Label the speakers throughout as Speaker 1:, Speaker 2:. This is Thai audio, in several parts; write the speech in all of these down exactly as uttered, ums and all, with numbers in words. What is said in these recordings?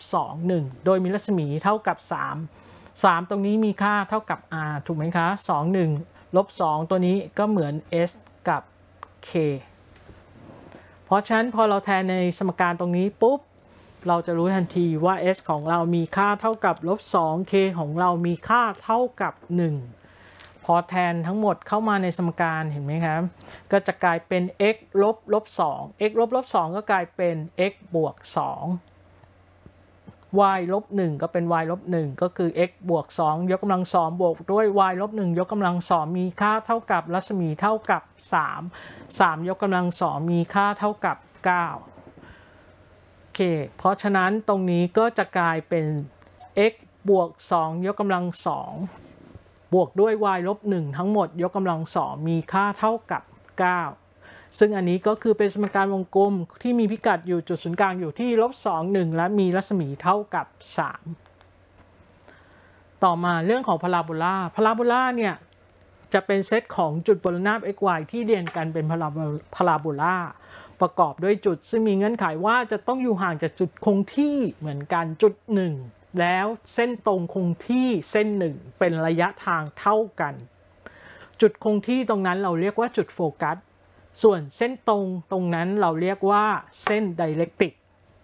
Speaker 1: สอง หนึ่งโดยมีรัศมีเท่ากับสาม สามตรงนี้มีค่าเท่ากับ r ถูกไหมคะสอง หนึ่งลบสองตัวนี้ก็เหมือน s กับ k เพราะฉะนั้นพอเราแทนในสมการตรงนี้ปุ๊บเราจะรู้ทันทีว่า s ของเรามีค่าเท่ากับลบสอง k ของเรามีค่าเท่ากับหนึ่งพอแทนทั้งหมดเข้ามาในสมการเห็นไหมครับก็จะกลายเป็น x ลบลบสอง x ลบลบสองก็กลายเป็น x บวกสอง y ลบหนึ่งก็เป็น y ลบหนึ่งก็คือ x บวกสองยกกำลังสองบวกด้วย y ลบหนึ่งยกกำลังสองมีค่าเท่ากับรัศมีเท่ากับสาม สามยกกำลังสองมีค่าเท่ากับเก้าโอเคเพราะฉะนั้นตรงนี้ก็จะกลายเป็น x บวกสองยกกำลังสองบวกด้วย y ลบหนึ่งทั้งหมดยกกำลังสองมีค่าเท่ากับเก้าซึ่งอันนี้ก็คือเป็นสมการวงกลมที่มีพิกัดอยู่จุดศูนย์กลางอยู่ที่ลบสอง หนึ่งและมีรัศมีเท่ากับสามต่อมาเรื่องของพาราโบลาพาราโบลาเนี่ยจะเป็นเซตของจุดบนระนาบ xy ที่เรียงกันเป็นพาราพาราโบลาประกอบด้วยจุดซึ่งมีเงื่อนไขว่าจะต้องอยู่ห่างจากจุดคงที่เหมือนกันจุดหนึ่งแล้วเส้นตรงคงที่เส้นหนึ่งเป็นระยะทางเท่ากันจุดคงที่ตรงนั้นเราเรียกว่าจุดโฟกัสส่วนเส้นตรงตรงนั้นเราเรียกว่าเส้นไดเรกติก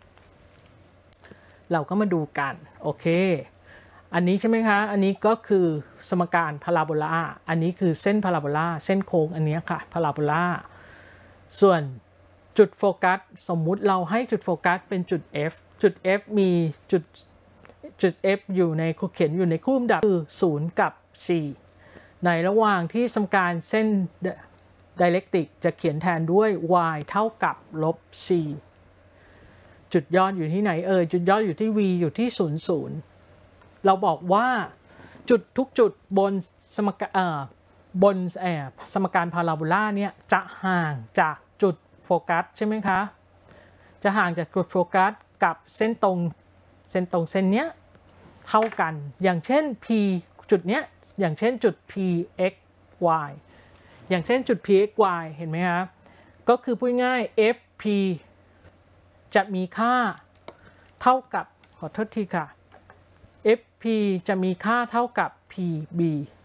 Speaker 1: เราก็มาดูกันโอเคอันนี้ใช่ไหมคะอันนี้ก็คือสมการพาราโบลาอันนี้คือเส้นพาราโบลาเส้นโค้งอันนี้ค่ะพาราโบลาส่วนจุดโฟกัสสมมุติเราให้จุดโฟกัสเป็นจุด F จุด F มีจุดจุด F อยู่ในเขียนอยู่ในคู่ลำดับคือศูนย์กับสี่ในระหว่างที่สมการเส้นไดเรกติกจะเขียนแทนด้วย y เท่ากับลบ c จุดยอดอยู่ที่ไหนเอ่ยจุดยอดอยู่ที่ v อยู่ที่ศูนย์ ศูนย์เราบอกว่าจุดทุกจุดบนสมการเอ่อบนเอ่อสมการพาราโบลาเนี่ยจะห่างจากจุดโฟกัสใช่ไหมคะจะห่างจากจุดโฟกัสกับเส้นตรงเส้นตรงเส้นเนี้ยเท่ากันอย่างเช่น p จุดเนี้ยอย่างเช่นจุด p x y อย่างเช่นจุด p x y เห็นไหมคะก็คือพูดง่าย fp จะมีค่าเท่ากับขอโทษทีค่ะ fp จะมีค่าเท่ากับ pb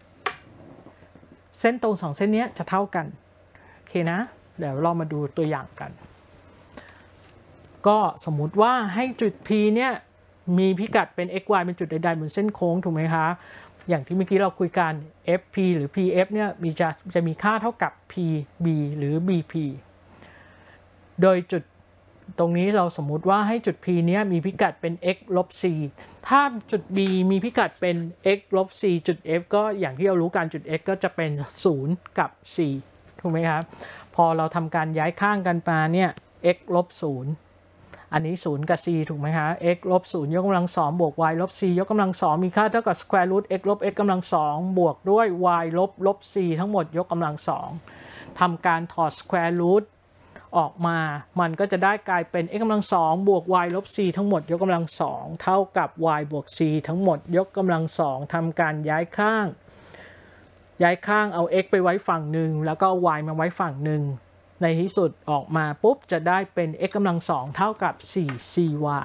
Speaker 1: เส้นตรงสองเส้นนี้จะเท่ากันโอเคนะเดี๋ยวเรามาดูตัวอย่างกันก็สมมุติว่าให้จุด p เนี่ยมีพิกัดเป็น xy เป็นจุดใดๆบนเส้นโค้งถูกไหมคะอย่างที่เมื่อกี้เราคุยกัน fp หรือ pf เนี่ยมีจะจะมีค่าเท่ากับ pb หรือ bp โดยจุดตรงนี้เราสมมุติว่าให้จุด p เนี้ยมีพิกัดเป็น x ลบ c ถ้าจุด b มีพิกัดเป็น x ลบ c จุด f ก็อย่างที่เรารู้กันจุด x ก็จะเป็นศูนย์กับ c ถูกไหมครับพอเราทำการย้ายข้างกันมาเนี่ย x ลบศูนย์อันนี้ศูนย์กับ c ถูกไหมคะ x ลบศูนย์ยกกำลังสองบวก y ลบ c ยกกำลังสองมีค่าเท่ากับ square root x ลบ x กำลังสองบวกด้วย y ลบลบ c ทั้งหมดยกกำลังสองทำการถอด square root ออกมามันก็จะได้กลายเป็น x กำลังสองบวก y ลบ c ทั้งหมดยกกำลังสองเท่ากับ y บวก c ทั้งหมดยกกำลังสองทำการย้ายข้างย้ายข้างเอา x ไปไว้ฝั่งหนึ่งแล้วก็ y มาไว้ฝั่งหนึ่งในที่สุดออกมาปุ๊บจะได้เป็น x กำลังสองเท่ากับ สี่ cy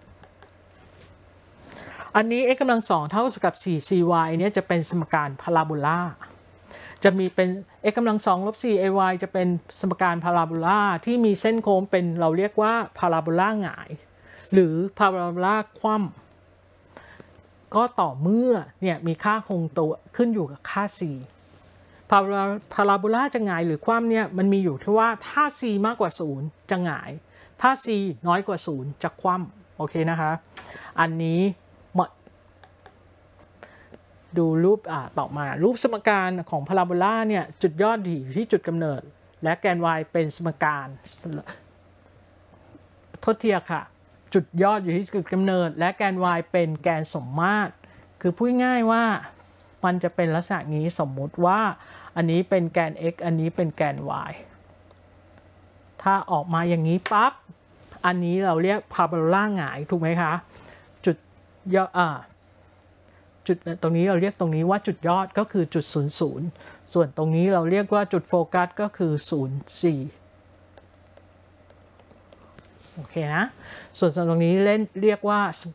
Speaker 1: อันนี้ x กำลังสองเท่ากับ สี่ cy เนี่ยจะเป็นสมการพาราโบลาจะมีเป็น x กำลังสองลบ สี่ ay จะเป็นสมการพาราโบลาที่มีเส้นโค้งเป็นเราเรียกว่าพาราโบลาหงายหรือพาราโบลาคว่ำก็ต่อเมื่อเนี่ยมีค่าคงตัวขึ้นอยู่กับค่า cพาราพาราโบลาจะหงายหรือคว่ำเนี่ยมันมีอยู่ที่ว่าถ้า c มากกว่าศูนย์จะหงายถ้า c น้อยกว่าศูนย์จะคว่ำโอเคนะคะอันนี้ดูรูปอ่าต่อมารูปสมการของพาราโบลาเนี่ยจุดยอดอยู่ที่จุดกำเนิดและแกน y เป็นสมการโทษทีค่ะจุดยอดอยู่ที่จุดกำเนิดและแกน y เป็นแกนสมมาตรคือพูดง่ายว่ามันจะเป็นลักษณะนี้สมมุติว่าอันนี้เป็นแกน x อันนี้เป็นแกน y ถ้าออกมาอย่างนี้ปั๊บอันนี้เราเรียกพาราโบลาหงายถูกไหมคะจุดยอดอ่าจุดตรงนี้เราเรียกตรงนี้ว่าจุดยอดก็คือจุดศูนย์ ศูนย์ส่วนตรงนี้เราเรียกว่าจุดโฟกัสก็คือศูนย์ สี่โอเคนะส่วนตรงนี้เล่นเรียกว่า